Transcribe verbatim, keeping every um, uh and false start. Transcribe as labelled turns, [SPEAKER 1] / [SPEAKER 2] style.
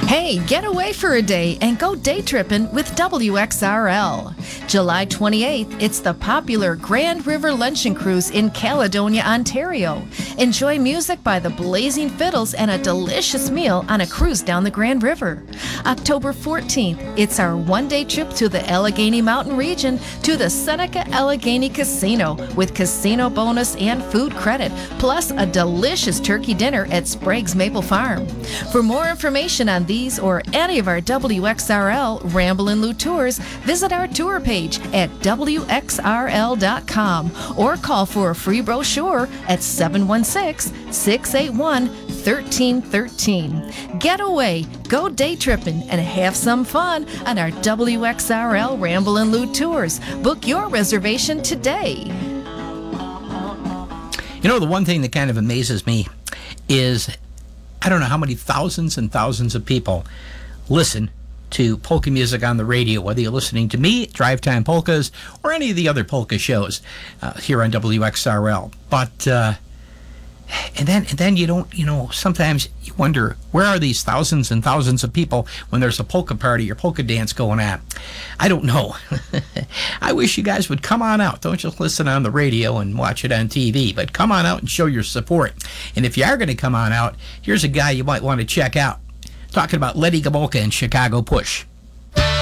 [SPEAKER 1] Hey, get away for a day and go day tripping with W X R L. July twenty-eighth, it's the popular Grand River Luncheon Cruise in Caledonia, Ontario. Enjoy music by the Blazing Fiddles and a delicious meal on a cruise down the Grand River. October fourteenth, it's our one-day trip to the Allegheny Mountain region to the Seneca Allegheny Casino with casino bonus and food credit, plus a delicious turkey dinner at Sprague's Maple Farm. For more information on these or any of our W X R L Ramblin' Lou tours, visit our tour page at W X R L dot com or call for a free brochure at seven one six, six eight one, one three one three. Get away, go day tripping, and have some fun on our W X R L Ramblin' Lou tours. Book your reservation today.
[SPEAKER 2] You know, the one thing that kind of amazes me is I don't know how many thousands and thousands of people listen to polka music on the radio, whether you're listening to me, Drive Time Polkas, or any of the other polka shows uh, here on W X R L. But, uh, and then and then you don't, you know, sometimes you wonder, where are these thousands and thousands of people when there's a polka party or polka dance going on? I don't know. I wish you guys would come on out. Don't just listen on the radio and watch it on T V, but come on out and show your support. And if you are going to come on out, here's a guy you might want to check out. Talking about Letty Gomulka and Chicago Push.